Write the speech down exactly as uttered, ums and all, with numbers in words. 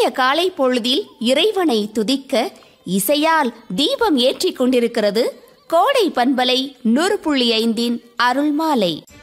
இனிய காலை பொழுதில் இறைவனை துதிக்க இசையால் தீபம் ஏற்றிக் கொண்டிருக்கிறது கோடை பண்பலை நூறு புள்ளி ஐந்தின் அருள்மாலை.